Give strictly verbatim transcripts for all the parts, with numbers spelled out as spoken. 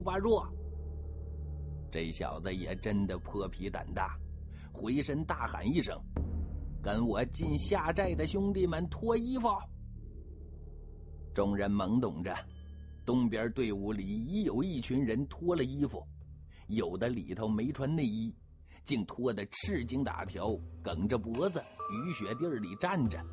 把弱。这小子也真的破皮胆大，回身大喊一声：“跟我进下寨的兄弟们脱衣服！”众人懵懂着，东边队伍里已有一群人脱了衣服，有的里头没穿内衣，竟脱得赤筋打条，梗着脖子，雨雪地里站着。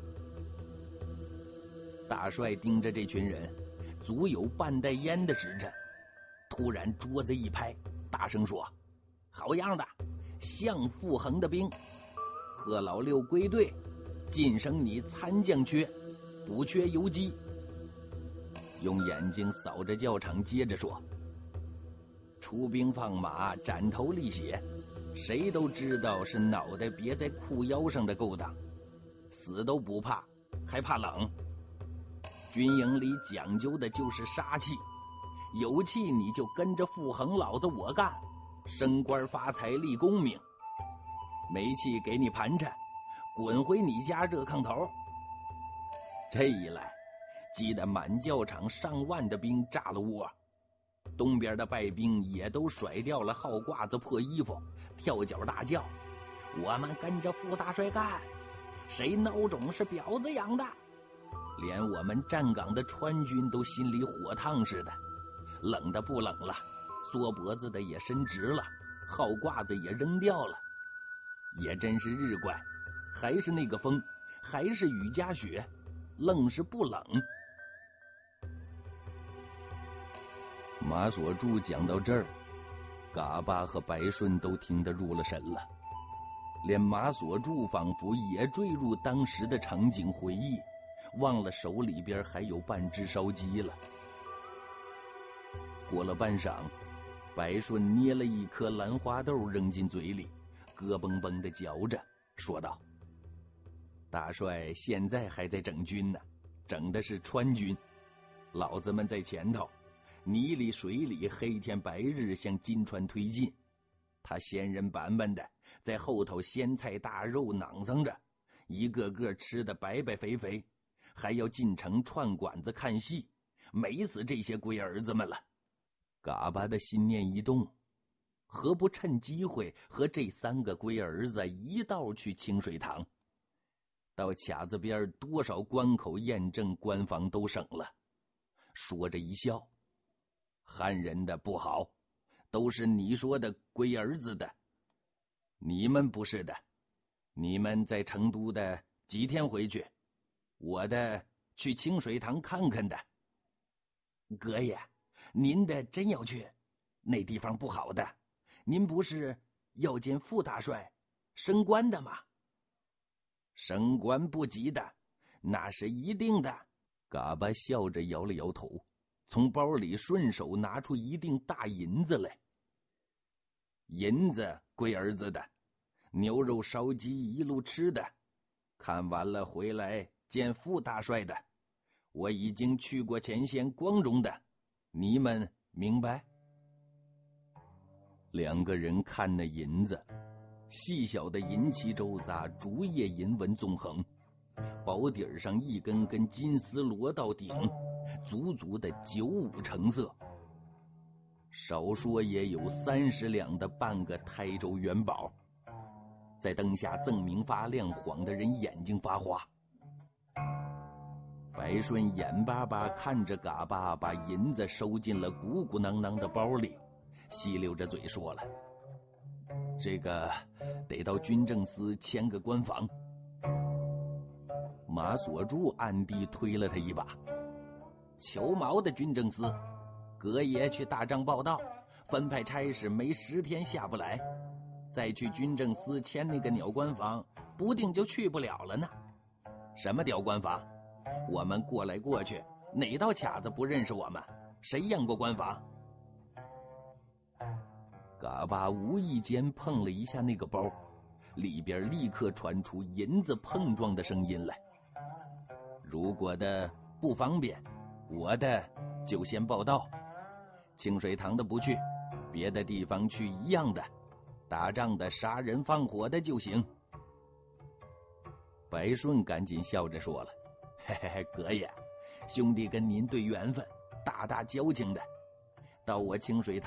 大帅盯着这群人，足有半袋烟的时辰，突然桌子一拍，大声说：“好样的，向傅恒的兵！贺老六归队，晋升你参将缺，补缺游击。”用眼睛扫着教场，接着说：“出兵放马，斩头立血，谁都知道是脑袋别在裤腰上的勾当，死都不怕，还怕冷。军营里讲究的就是杀气，有气你就跟着傅恒老子我干，升官发财立功名；没气给你盘缠，滚回你家热炕头。”这一来，激得满教场上万的兵炸了窝。东边的败兵也都甩掉了号褂子破衣服，跳脚大叫：“我们跟着傅大帅干，谁孬种是婊子养的！”连我们站岗的川军都心里火烫似的，冷的不冷了，缩脖子的也伸直了，号褂子也扔掉了。也真是日怪，还是那个风，还是雨夹雪，愣是不冷。马所柱讲到这儿，嘎巴和白顺都听得入了神了，连马所柱仿佛也坠入当时的场景回忆，忘了手里边还有半只烧鸡了。过了半晌，白顺捏了一颗兰花豆扔进嘴里，咯嘣嘣的嚼着，说道：“大帅现在还在整军呢，整的是川军，老子们在前头，泥里水里，黑天白日向金川推进，他仙人板板的在后头鲜菜大肉囊桑着，一个个吃得白白肥肥，还要进城串馆子看戏，美死这些龟儿子们了。”嘎巴的心念一动，何不趁机会和这三个龟儿子一道去清水塘？到卡子边多少关口验证关防都省了。说着一笑：“汉人的不好，都是你说的龟儿子的，你们不是的。你们在成都的几天回去？我的去清水塘看看的。”“哥爷，您的真要去？那地方不好的，您不是要见傅大帅升官的吗？”“升官不急的，那是一定的。”嘎巴笑着摇了摇头，从包里顺手拿出一锭大银子来。“银子龟儿子的，牛肉烧鸡一路吃的，看完了回来见傅大帅的。我已经去过前线光荣的，你们明白？”两个人看那银子，细小的银旗周匝，竹叶银纹纵横，薄底上一根根金丝罗到顶，足足的九五成色，少说也有三十两的半个台州元宝，在灯下锃明发亮，晃得人眼睛发花。白顺眼巴巴看着嘎巴把银子收进了鼓鼓囊囊的包里，吸溜着嘴说了：“这个得到军政司签个官房。”马所柱暗地推了他一把：“求毛的军政司，葛爷去大帐报道，分派差事没十天下不来，再去军政司签那个鸟官房，不定就去不了了呢。什么屌官房？我们过来过去，哪道卡子不认识我们？谁验过官房？”嘎巴无意间碰了一下那个包，里边立刻传出银子碰撞的声音来。“如果的不方便，我的就先报到。清水塘的不去，别的地方去一样的，打仗的、杀人放火的就行。”白顺赶紧笑着说了：“嘿嘿嘿，葛爷，兄弟跟您对缘分，大大交情的。 到我清水